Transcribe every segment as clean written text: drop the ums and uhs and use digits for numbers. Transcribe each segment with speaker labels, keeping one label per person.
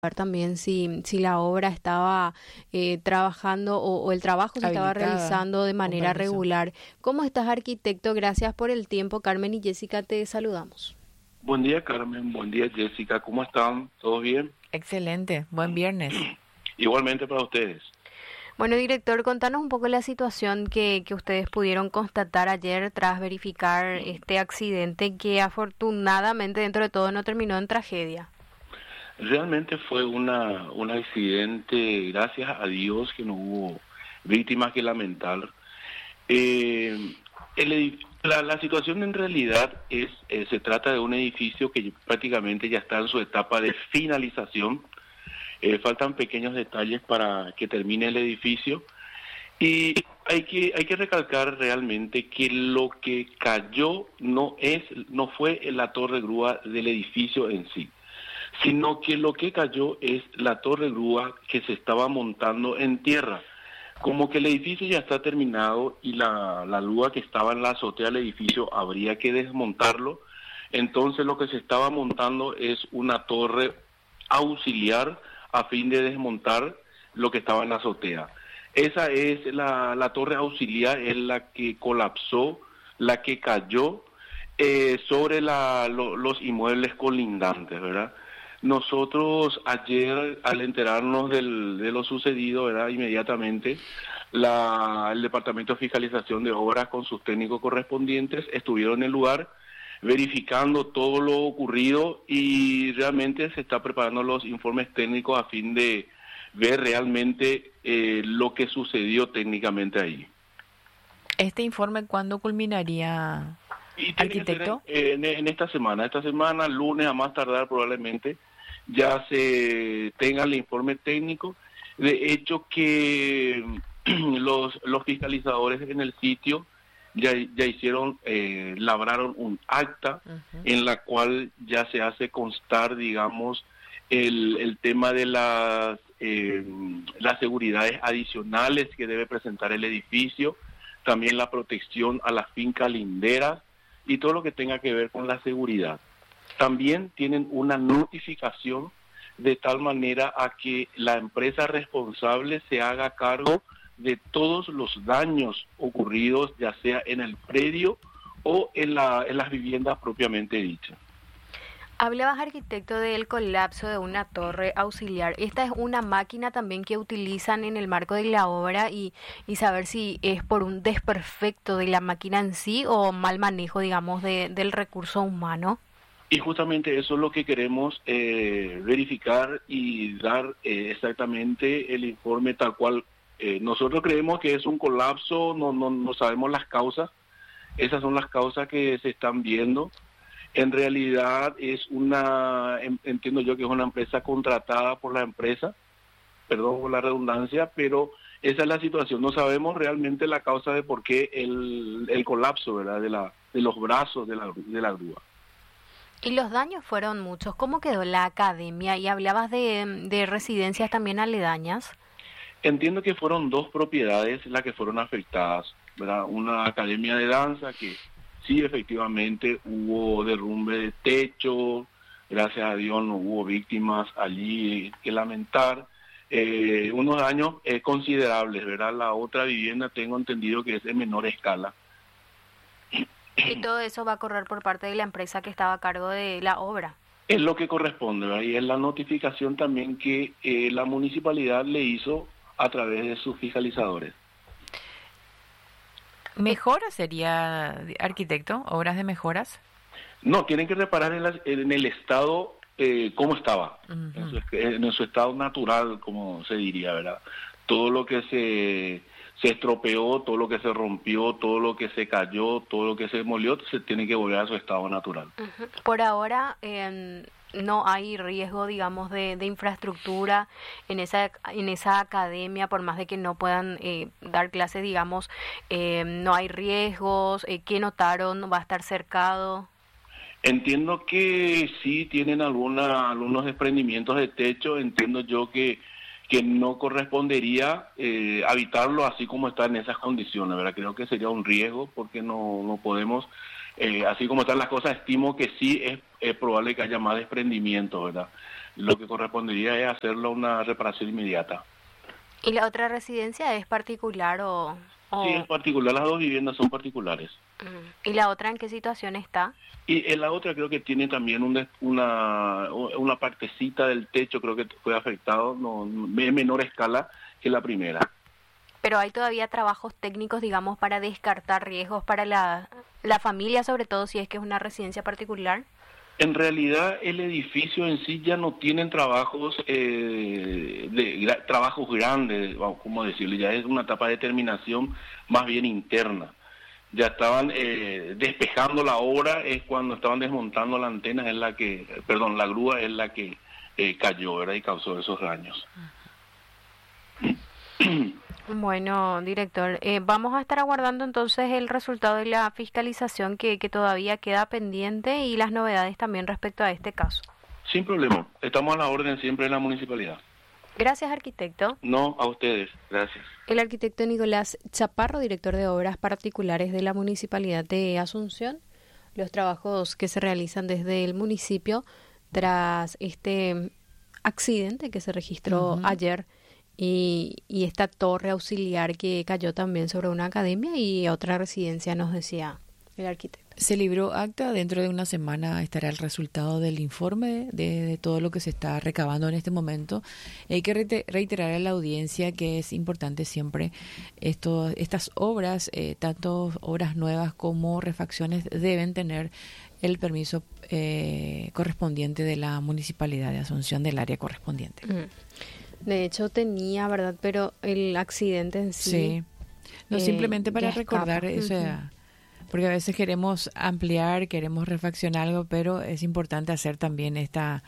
Speaker 1: también si la obra estaba trabajando o el trabajo se estaba
Speaker 2: Habilitada,
Speaker 1: realizando de
Speaker 2: con
Speaker 1: manera
Speaker 2: permiso.
Speaker 1: regular. ¿Cómo estás, arquitecto? Gracias por el tiempo. Carmen y Jessica, te saludamos.
Speaker 3: Buen día, Carmen. Buen día, Jessica. ¿Cómo están? ¿Todo bien?
Speaker 2: Excelente, buen viernes.
Speaker 3: Igualmente para ustedes.
Speaker 1: Bueno, director, contanos un poco la situación que ustedes pudieron constatar ayer tras verificar este accidente que afortunadamente dentro de todo no terminó en tragedia.
Speaker 3: Realmente fue un accidente, gracias a Dios, que no hubo víctimas que lamentar. La situación en realidad se trata de un edificio que prácticamente ya está en su etapa de finalización. Faltan pequeños detalles para que termine el edificio. Y hay que recalcar realmente que lo que cayó no fue la torre grúa del edificio en sí, sino que lo que cayó es la torre grúa que se estaba montando en tierra. Como que el edificio ya está terminado y la grúa que estaba en la azotea del edificio habría que desmontarlo, entonces lo que se estaba montando es una torre auxiliar a fin de desmontar lo que estaba en la azotea. Esa es la torre auxiliar, es la que colapsó, la que cayó sobre los inmuebles colindantes, ¿verdad? Nosotros ayer, al enterarnos de lo sucedido, ¿verdad? Inmediatamente, el Departamento de Fiscalización de Obras con sus técnicos correspondientes estuvieron en el lugar verificando todo lo ocurrido y realmente se está preparando los informes técnicos a fin de ver realmente lo que sucedió técnicamente ahí.
Speaker 2: ¿Este informe cuándo culminaría,
Speaker 3: Y tiene que ser
Speaker 2: arquitecto?
Speaker 3: en esta semana, lunes a más tardar probablemente, ya se tenga el informe técnico. De hecho que los fiscalizadores en el sitio ya hicieron, labraron un acta
Speaker 2: Ujú.
Speaker 3: en la cual ya se hace constar, digamos, el tema de las seguridades adicionales que debe presentar el edificio, también la protección a las fincas linderas y todo lo que tenga que ver con la seguridad. También tienen una notificación de tal manera a que la empresa responsable se haga cargo de todos los daños ocurridos, ya sea en el predio o en las viviendas propiamente dichas.
Speaker 1: Hablabas, arquitecto, del colapso de una torre auxiliar. Esta es una máquina también que utilizan en el marco de la obra y saber si es por un desperfecto de la máquina en sí o mal manejo, digamos, del recurso humano.
Speaker 3: Y justamente eso es lo que queremos verificar y dar exactamente el informe tal cual. Nosotros creemos que es un colapso, no sabemos las causas. Esas son las causas que se están viendo. En realidad entiendo yo que es una empresa contratada por la empresa, perdón por la redundancia, pero esa es la situación. No sabemos realmente la causa de por qué el colapso, ¿verdad? De los brazos de la grúa.
Speaker 1: Y los daños fueron muchos. ¿Cómo quedó la academia? Y hablabas de residencias también aledañas.
Speaker 3: Entiendo que fueron dos propiedades las que fueron afectadas, ¿verdad? Una academia de danza que sí, efectivamente hubo derrumbe de techo, gracias a Dios no hubo víctimas allí que lamentar. Unos daños considerables, ¿verdad? La otra vivienda tengo entendido que es de menor escala.
Speaker 1: Y todo eso va a correr por parte de la empresa que estaba a cargo de la obra.
Speaker 3: Es lo que corresponde, ¿verdad? Y es la notificación también que la municipalidad le hizo a través de sus fiscalizadores.
Speaker 2: ¿Mejora sería, arquitecto? ¿Obras de mejoras?
Speaker 3: No, tienen que reparar en el estado como estaba,
Speaker 2: Ujú.
Speaker 3: en su estado natural, como se diría, ¿verdad? Todo lo que se estropeó, todo lo que se rompió, todo lo que se cayó, todo lo que se molió, se tiene que volver a su estado natural.
Speaker 1: Ujú. Por ahora no hay riesgo, digamos, de infraestructura en esa academia, por más de que no puedan dar clases, digamos, no hay riesgos. ¿Qué notaron? ¿Va a estar cercado?
Speaker 3: Entiendo que sí tienen algunos desprendimientos de techo, entiendo yo que no correspondería habitarlo así como está en esas condiciones, ¿verdad? Creo que sería un riesgo porque no podemos, así como están las cosas, estimo que sí es probable que haya más desprendimiento, ¿verdad? lo que correspondería es hacerlo una reparación inmediata.
Speaker 1: ¿Y la otra residencia es particular o...?
Speaker 3: Sí, es particular, las dos viviendas son particulares.
Speaker 1: ¿Y la otra en qué situación está?
Speaker 3: Y en la otra creo que tiene también una partecita del techo, creo que fue afectado, no, en menor escala que la primera.
Speaker 1: Pero hay todavía trabajos técnicos, digamos, para descartar riesgos para la familia, sobre todo si es que es una residencia particular.
Speaker 3: En realidad el edificio en sí ya no tienen trabajos trabajos grandes, como decirlo, ya es una etapa de terminación más bien interna. Ya estaban despejando la obra, es cuando estaban desmontando la antena, la grúa es la que cayó, ¿verdad? Y causó esos daños.
Speaker 1: Bueno, director, vamos a estar aguardando entonces el resultado de la fiscalización que todavía queda pendiente y las novedades también respecto a este caso.
Speaker 3: Sin problema, estamos a la orden siempre en la municipalidad.
Speaker 1: Gracias, arquitecto.
Speaker 3: No, a ustedes, gracias.
Speaker 1: El arquitecto Nicolás Chaparro, director de obras particulares de la Municipalidad de Asunción. Los trabajos que se realizan desde el municipio tras este accidente que se registró ayer y esta torre auxiliar que cayó también sobre una academia y otra residencia, nos decía el arquitecto.
Speaker 2: Se libró acta, dentro de una semana estará el resultado del informe de todo lo que se está recabando en este momento. Hay que reiterar a la audiencia que es importante siempre estas obras, tanto obras nuevas como refacciones, deben tener el permiso correspondiente de la Municipalidad de Asunción, del área correspondiente.
Speaker 1: De hecho tenía, ¿verdad? Pero el accidente en sí...
Speaker 2: Sí, no simplemente para recordar eso. Porque a veces queremos ampliar, queremos refaccionar algo, pero es importante hacer también esta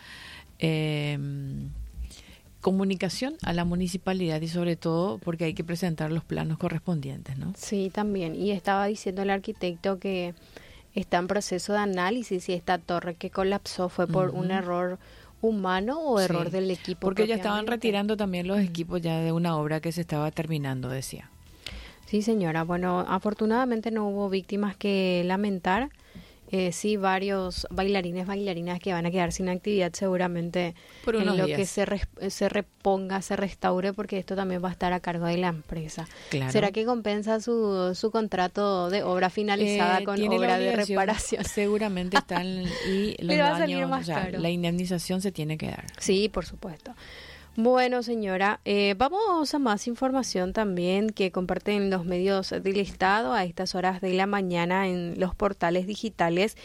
Speaker 2: comunicación a la municipalidad y sobre todo porque hay que presentar los planos correspondientes, ¿no?
Speaker 1: Sí, también. Y estaba diciendo el arquitecto que está en proceso de análisis si esta torre que colapsó fue por un error humano o error del equipo.
Speaker 2: Porque ya estaban retirando también los equipos ya de una obra que se estaba terminando, decía.
Speaker 1: Sí, señora. Bueno, afortunadamente no hubo víctimas que lamentar. Sí, varios bailarinas que van a quedar sin actividad seguramente
Speaker 2: por unos
Speaker 1: en lo
Speaker 2: días.
Speaker 1: Que se reponga, se restaure, porque esto también va a estar a cargo de la empresa.
Speaker 2: Claro.
Speaker 1: ¿Será que compensa su contrato de obra finalizada con obra de reparación?
Speaker 2: Seguramente están y los
Speaker 1: le va a
Speaker 2: daños,
Speaker 1: salir más caro.
Speaker 2: La indemnización se tiene que dar.
Speaker 1: Sí, por supuesto. Bueno, señora, vamos a más información también que comparten los medios del Estado a estas horas de la mañana en los portales digitales.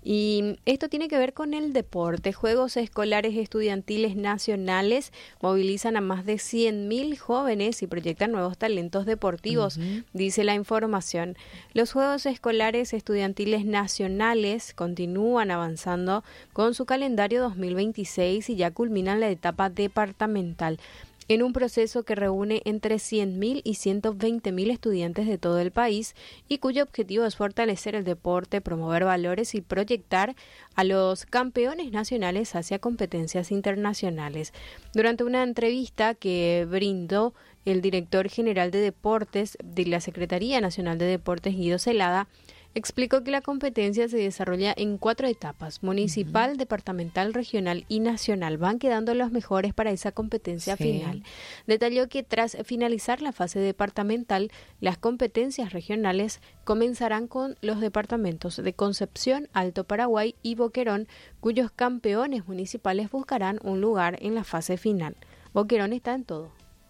Speaker 1: Y esto tiene que ver con el deporte. Juegos Escolares Estudiantiles Nacionales movilizan a más de 100.000 jóvenes y proyectan nuevos talentos deportivos, dice la información. Los Juegos Escolares Estudiantiles Nacionales continúan avanzando con su calendario 2026 y ya culminan la etapa departamental, en un proceso que reúne entre 100.000 y 120.000 estudiantes de todo el país y cuyo objetivo es fortalecer el deporte, promover valores y proyectar a los campeones nacionales hacia competencias internacionales. Durante una entrevista que brindó el director general de deportes de la Secretaría Nacional de Deportes, Guido Celada, explicó que la competencia se desarrolla en 4 etapas: municipal, departamental, regional y nacional. Van quedando los mejores para esa competencia final. Detalló que tras finalizar la fase departamental, las competencias regionales comenzarán con los departamentos de Concepción, Alto Paraguay y Boquerón, cuyos campeones municipales buscarán un lugar en la fase final. Boquerón está en todo.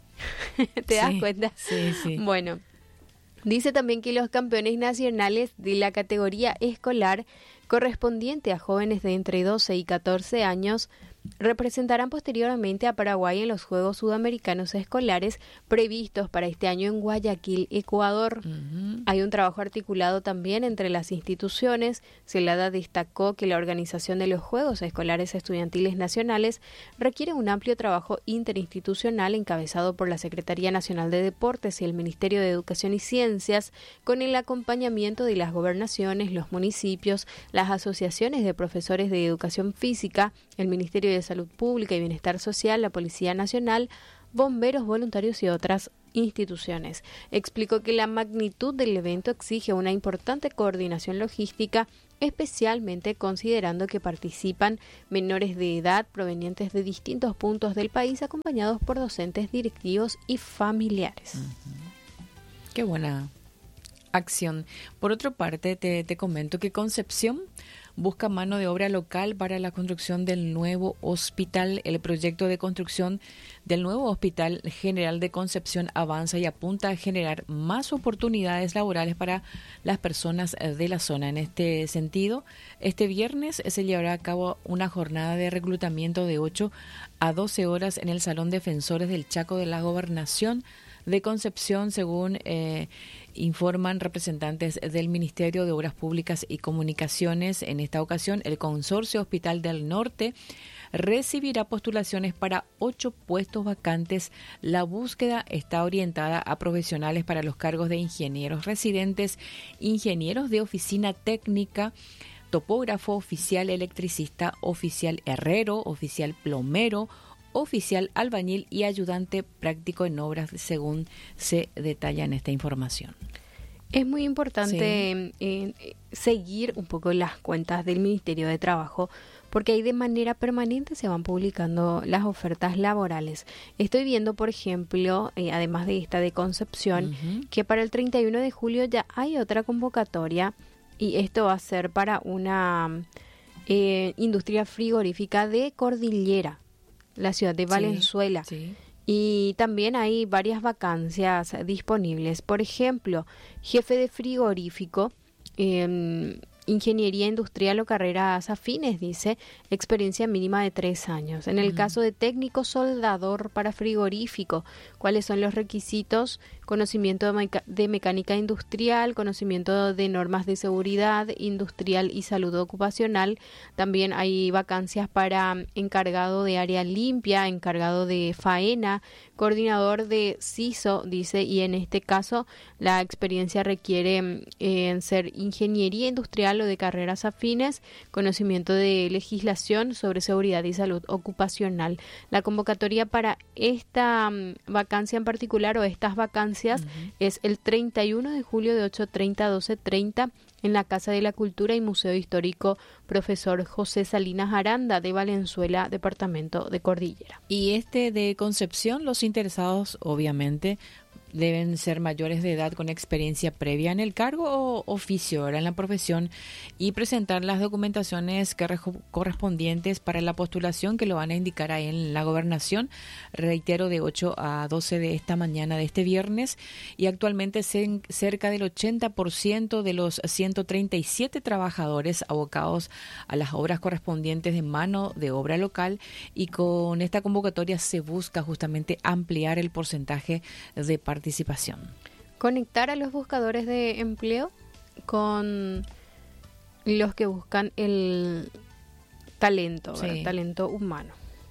Speaker 1: ¿Te das cuenta?
Speaker 2: Sí.
Speaker 1: Bueno. Dice también que los campeones nacionales de la categoría escolar correspondiente a jóvenes de entre 12 y 14 años representarán posteriormente a Paraguay en los Juegos Sudamericanos Escolares previstos para este año en Guayaquil, Ecuador. Hay un trabajo articulado también entre las instituciones. Celada destacó que la organización de los Juegos Escolares Estudiantiles Nacionales requiere un amplio trabajo interinstitucional encabezado por la Secretaría Nacional de Deportes y el Ministerio de Educación y Ciencias, con el acompañamiento de las gobernaciones, los municipios, las asociaciones de profesores de educación física, el Ministerio de Salud Pública y Bienestar Social, la Policía Nacional, bomberos voluntarios y otras instituciones. Explicó que la magnitud del evento exige una importante coordinación logística, especialmente considerando que participan menores de edad provenientes de distintos puntos del país, acompañados por docentes, directivos y familiares.
Speaker 2: Qué buena acción. Por otra parte, te comento que Concepción busca mano de obra local para la construcción del nuevo hospital. El proyecto de construcción del nuevo Hospital General de Concepción avanza y apunta a generar más oportunidades laborales para las personas de la zona. En este sentido, este viernes se llevará a cabo una jornada de reclutamiento de 8 a 12 horas en el Salón Defensores del Chaco de la Gobernación de Concepción, según informan representantes del Ministerio de Obras Públicas y Comunicaciones. En esta ocasión, el Consorcio Hospital del Norte recibirá postulaciones para 8 puestos vacantes. La búsqueda está orientada a profesionales para los cargos de ingenieros residentes, ingenieros de oficina técnica, topógrafo, oficial electricista, oficial herrero, oficial plomero, oficial albañil y ayudante práctico en obras, según se detalla en esta información.
Speaker 1: Es muy importante seguir un poco las cuentas del Ministerio de Trabajo, porque ahí de manera permanente se van publicando las ofertas laborales. Estoy viendo, por ejemplo, además de esta de Concepción, que para el 31 de julio ya hay otra convocatoria, y esto va a ser para una industria frigorífica de Cordillera, la ciudad de Valenzuela. Sí. Y también hay varias vacancias disponibles. Por ejemplo, jefe de frigorífico, ingeniería industrial o carreras afines, dice, experiencia mínima de 3 años. En el caso de técnico soldador para frigorífico, ¿cuáles son los requisitos? Conocimiento de mecánica industrial, conocimiento de normas de seguridad industrial y salud ocupacional. También hay vacancias para encargado de área limpia, encargado de faena, coordinador de CISO, dice, y en este caso la experiencia requiere ser ingeniería industrial o de carreras afines, conocimiento de legislación sobre seguridad y salud ocupacional. La convocatoria para esta vacancia en particular, o estas vacancias, es el 31 de julio de 8:30 a 12:30 en la Casa de la Cultura y Museo Histórico Profesor José Salinas Aranda de Valenzuela, departamento de Cordillera.
Speaker 2: Y este de Concepción, los interesados obviamente deben ser mayores de edad con experiencia previa en el cargo o oficio, ahora en la profesión, y presentar las documentaciones correspondientes para la postulación, que lo van a indicar ahí en la gobernación, reitero, de 8 a 12 de esta mañana de este viernes. Y actualmente cerca del 80% de los 137 trabajadores abocados a las obras correspondientes de mano de obra local, y con esta convocatoria se busca justamente ampliar el porcentaje de participación.
Speaker 1: Conectar a los buscadores de empleo con los que buscan el talento, sí, talento humano.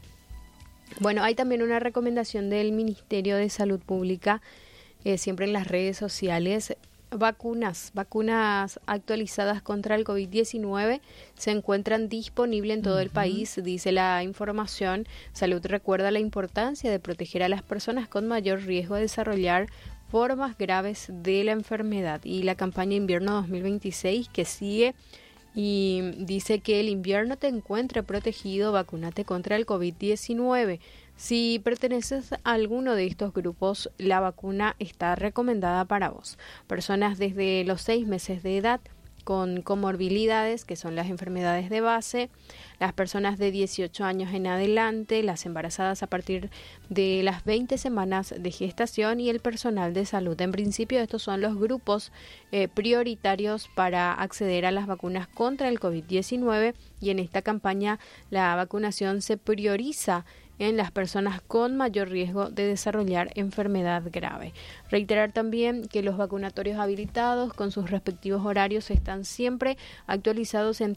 Speaker 1: Bueno, hay también una recomendación del Ministerio de Salud Pública, siempre en las redes sociales. Vacunas actualizadas contra el COVID-19 se encuentran disponibles en todo el país, dice la información. Salud recuerda la importancia de proteger a las personas con mayor riesgo de desarrollar formas graves de la enfermedad. Y la campaña Invierno 2026 que sigue, y dice que el invierno te encuentre protegido, vacúnate contra el COVID-19. Si perteneces a alguno de estos grupos, la vacuna está recomendada para vos. Personas desde los 6 meses de edad con comorbilidades, que son las enfermedades de base, las personas de 18 años en adelante, las embarazadas a partir de las 20 semanas de gestación y el personal de salud. En principio, estos son los grupos prioritarios para acceder a las vacunas contra el COVID-19, y en esta campaña la vacunación se prioriza en las personas con mayor riesgo de desarrollar enfermedad grave. Reiterar también que los vacunatorios habilitados con sus respectivos horarios están siempre actualizados en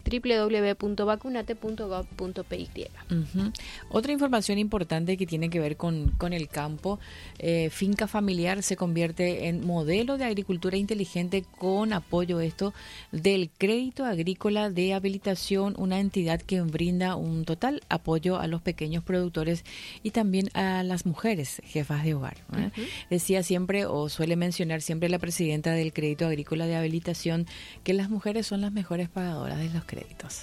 Speaker 1: www.vacunate.gov.py.
Speaker 2: Otra información importante que tiene que ver con el campo: Finca Familiar se convierte en modelo de agricultura inteligente con apoyo del Crédito Agrícola de Habilitación, una entidad que brinda un total apoyo a los pequeños productores trabajadores y también a las mujeres jefas de hogar. Decía siempre, o suele mencionar siempre la presidenta del Crédito Agrícola de Habilitación, que las mujeres son las mejores pagadoras de los créditos.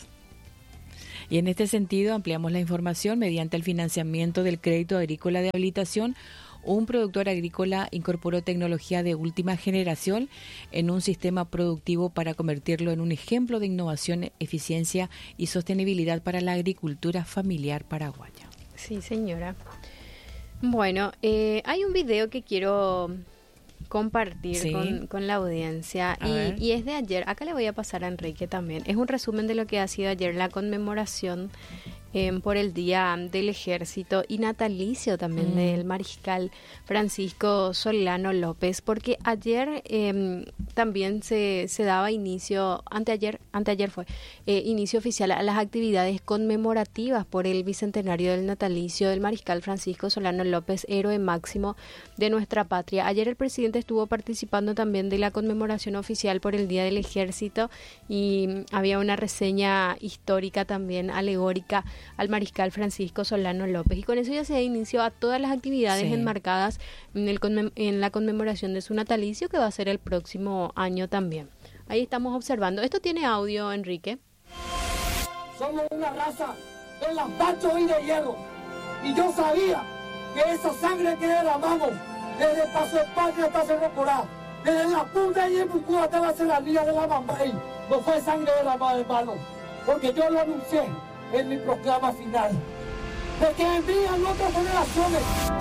Speaker 2: Y en este sentido ampliamos la información mediante el financiamiento del Crédito Agrícola de Habilitación. Un productor agrícola incorporó tecnología de última generación en un sistema productivo para convertirlo en un ejemplo de innovación, eficiencia y sostenibilidad para la agricultura familiar paraguaya.
Speaker 1: Sí, señora. Bueno, hay un video que quiero compartir con la audiencia y es de ayer. Acá le voy a pasar a Enrique también. Es un resumen de lo que ha sido ayer la conmemoración por el Día del Ejército y natalicio también del mariscal Francisco Solano López, porque ayer también se daba inicio, anteayer fue inicio oficial a las actividades conmemorativas por el bicentenario del natalicio del mariscal Francisco Solano López, héroe máximo de nuestra patria. Ayer el presidente estuvo participando también de la conmemoración oficial por el Día del Ejército y había una reseña histórica también alegórica al mariscal Francisco Solano López, y con eso ya se da inicio a todas las actividades enmarcadas en la conmemoración de su natalicio, que va a ser el próximo año también. Ahí estamos observando. Esto tiene audio, Enrique.
Speaker 4: Somos una raza de lambacho y de hierro, y yo sabía que esa sangre que derramamos desde Paso de Patria hasta Cerro Corá, desde la punta y en Bucú hasta la serranía de la Mambay, no fue sangre derramada en vano, porque yo lo anuncié en mi proclama final, de que vendrían otras generaciones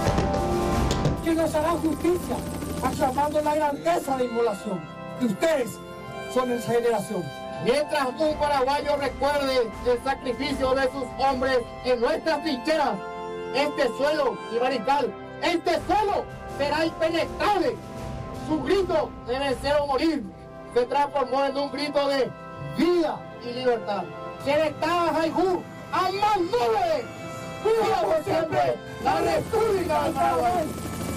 Speaker 4: que nos harán justicia, aclamando la grandeza de inmolación, y ustedes son esa generación. Mientras un paraguayo recuerde el sacrificio de sus hombres en nuestras trincheras, este suelo ibarical, este suelo será impenetrable. Su grito de vencer o morir se transformó en un grito de vida y libertad. ¡Queretá, Jaigú, ¡Amandule! ¡Viva por siempre la República del Paraguay!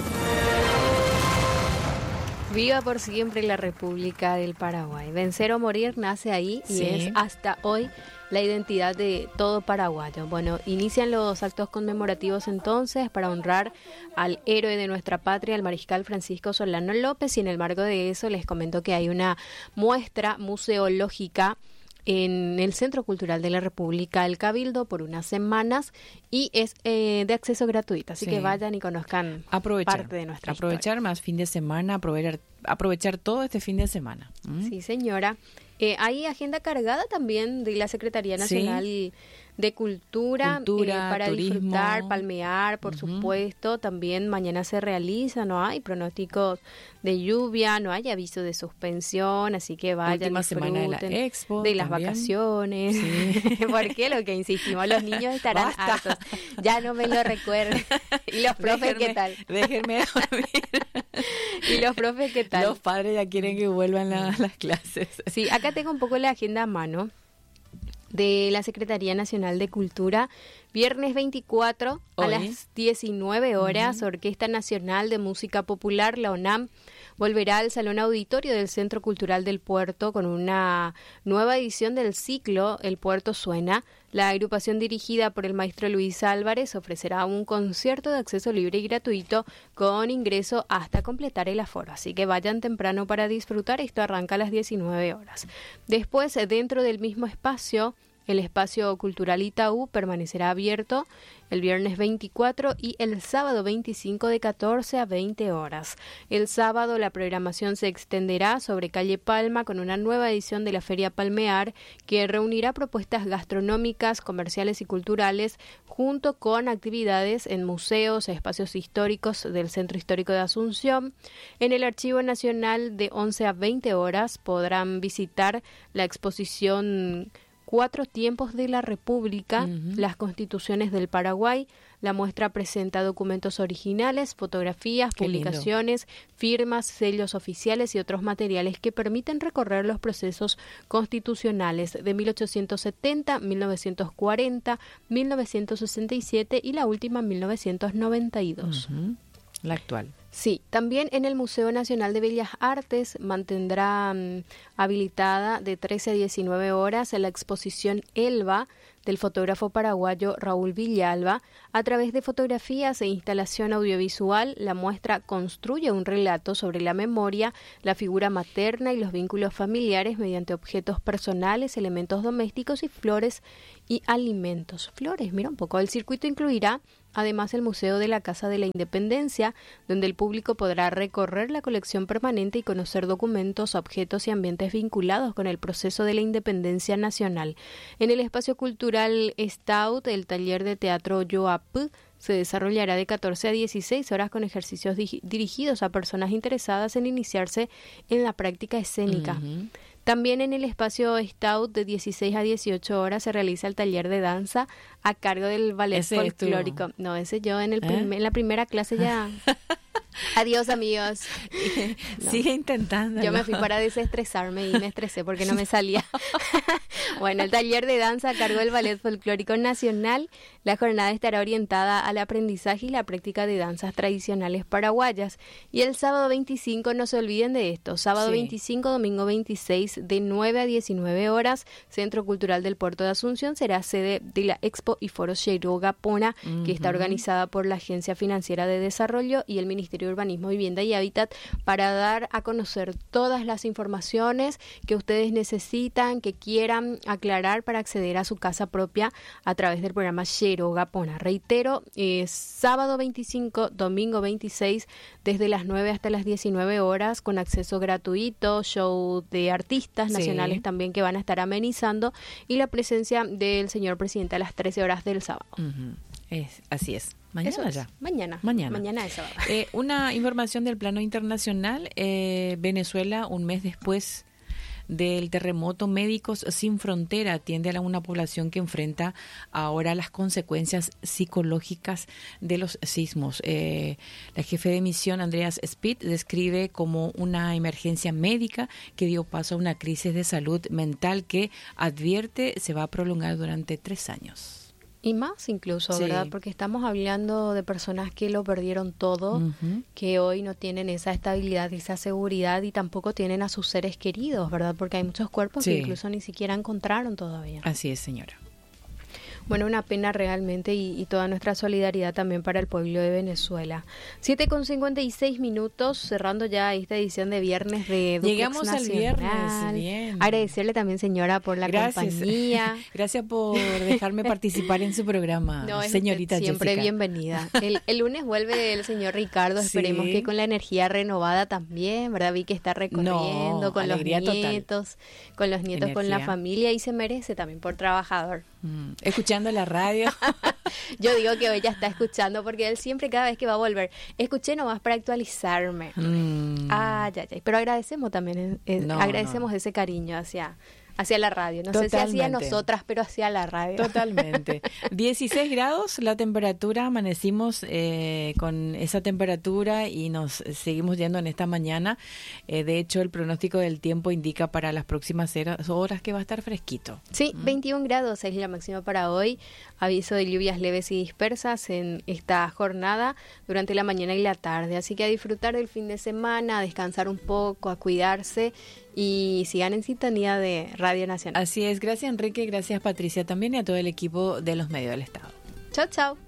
Speaker 1: Viva por siempre la República del Paraguay. Vencer o morir nace ahí y es hasta hoy la identidad de todo paraguayo. Bueno, inician los actos conmemorativos entonces para honrar al héroe de nuestra patria, el mariscal Francisco Solano López, y en el marco de eso les comento que hay una muestra museológica en el Centro Cultural de la República, el Cabildo, por unas semanas, y es de acceso gratuito, así que vayan y conozcan parte de nuestra
Speaker 2: historia. Más fin de semana, aprovechar todo este fin de semana.
Speaker 1: Sí, señora. Hay agenda cargada también de la Secretaría Nacional de Cultura para turismo, disfrutar, palmear, por supuesto. También mañana se realiza, no hay pronósticos de lluvia, no hay aviso de suspensión, así que vayan,
Speaker 2: última semana de la Expo,
Speaker 1: de las vacaciones. Porque lo que insistimos, los niños estarán hartos. Ya no me lo recuerden. Y los profes, ¿qué tal?
Speaker 2: Déjenme dormir.
Speaker 1: ¿Y los profes qué tal?
Speaker 2: Los padres ya quieren que vuelvan las clases.
Speaker 1: Sí, acá tengo un poco la agenda a mano de la Secretaría Nacional de Cultura. Viernes 24 a las 19 horas, Orquesta Nacional de Música Popular, la ONAM, volverá al Salón Auditorio del Centro Cultural del Puerto con una nueva edición del ciclo El Puerto Suena. La agrupación dirigida por el maestro Luis Álvarez ofrecerá un concierto de acceso libre y gratuito con ingreso hasta completar el aforo. Así que vayan temprano para disfrutar. Esto arranca a las 19 horas. Después, dentro del mismo espacio, el espacio cultural Itaú permanecerá abierto el viernes 24 y el sábado 25 de 14 a 20 horas. El sábado la programación se extenderá sobre calle Palma con una nueva edición de la Feria Palmear que reunirá propuestas gastronómicas, comerciales y culturales junto con actividades en museos, espacios históricos del Centro Histórico de Asunción. En el Archivo Nacional de 11 a 20 horas podrán visitar la exposición Cuatro tiempos de la República, las constituciones del Paraguay. La muestra presenta documentos originales, fotografías, publicaciones, firmas, sellos oficiales y otros materiales que permiten recorrer los procesos constitucionales de 1870, 1940, 1967 y la última 1992.
Speaker 2: La actual.
Speaker 1: Sí, también en el Museo Nacional de Bellas Artes mantendrá habilitada de 13 a 19 horas la exposición Elba del fotógrafo paraguayo Raúl Villalba. A través de fotografías e instalación audiovisual, la muestra construye un relato sobre la memoria, la figura materna y los vínculos familiares mediante objetos personales, elementos domésticos y flores y alimentos. Flores, mira un poco. El circuito incluirá además el Museo de la Casa de la Independencia, donde el público podrá recorrer la colección permanente y conocer documentos, objetos y ambientes vinculados con el proceso de la independencia nacional. En el espacio cultural Stout, el taller de teatro Yoap se desarrollará de 14 a 16 horas con ejercicios dirigidos a personas interesadas en iniciarse en la práctica escénica. También en el espacio Stout de 16 a 18 horas se realiza el taller de danza a cargo del ballet folclórico. No, ese yo en la primera clase ya... Adiós, amigos.
Speaker 2: No. Sigue intentando.
Speaker 1: Yo me fui para desestresarme y me estresé porque no me salía. Bueno, el taller de danza a cargo del Ballet Folclórico Nacional. La jornada estará orientada al aprendizaje y la práctica de danzas tradicionales paraguayas. Y el sábado 25, no se olviden de esto, sábado 25, domingo 26, de 9 a 19 horas, Centro Cultural del Puerto de Asunción será sede de la Expo y Foro Cheiro Gapona, que está organizada por la Agencia Financiera de Desarrollo y el Ministerio de Urbanismo, Vivienda y Hábitat, para dar a conocer todas las informaciones que ustedes necesitan, que quieran aclarar para acceder a su casa propia a través del programa Cheiro Gapona. Reitero, sábado 25, domingo 26, desde las 9 hasta las 19 horas, con acceso gratuito, show de artistas nacionales también que van a estar amenizando, y la presencia del señor presidente a las 13 horas del sábado.
Speaker 2: Así es. Mañana ya.
Speaker 1: Mañana es sábado.
Speaker 2: Una información del plano internacional. Venezuela, un mes después del terremoto, Médicos Sin Frontera atiende a una población que enfrenta ahora las consecuencias psicológicas de los sismos. La jefe de misión, Andreas Speed, describe como una emergencia médica que dio paso a una crisis de salud mental que, advierte, se va a prolongar durante 3 años.
Speaker 1: Y más incluso, ¿verdad? Porque estamos hablando de personas que lo perdieron todo, que hoy no tienen esa estabilidad, esa seguridad, y tampoco tienen a sus seres queridos, ¿verdad? Porque hay muchos cuerpos que incluso ni siquiera encontraron todavía.
Speaker 2: Así es, señora.
Speaker 1: Bueno, una pena realmente, y toda nuestra solidaridad también para el pueblo de Venezuela. 7:56, cerrando ya esta edición de viernes de Duplex
Speaker 2: Llegamos
Speaker 1: Nacional.
Speaker 2: Al viernes, bien.
Speaker 1: Agradecerle también, señora, por la compañía.
Speaker 2: Gracias por dejarme participar en su programa, señorita
Speaker 1: siempre
Speaker 2: Jessica.
Speaker 1: Bienvenida. El lunes vuelve el señor Ricardo, esperemos que con la energía renovada también, ¿verdad? Vi que está recorriendo con los nietos, con la familia, y se merece también por trabajador.
Speaker 2: Escuchando la radio.
Speaker 1: Yo digo que hoy ya está escuchando, porque él siempre, cada vez que va a volver, escuché nomás para actualizarme. Pero agradecemos también, agradecemos ese cariño hacia la radio. No sé si hacia nosotras, pero hacia la radio.
Speaker 2: Totalmente. 16 grados la temperatura, amanecimos con esa temperatura y nos seguimos yendo en esta mañana. De hecho, el pronóstico del tiempo indica para las próximas horas que va a estar fresquito.
Speaker 1: Sí, 21 grados es la máxima para hoy. Aviso de lluvias leves y dispersas en esta jornada durante la mañana y la tarde. Así que a disfrutar del fin de semana, a descansar un poco, a cuidarse, y sigan en sintonía de Radio Nacional.
Speaker 2: Así es. Gracias, Enrique. Gracias, Patricia, también, y a todo el equipo de los medios del Estado.
Speaker 1: Chao, chao.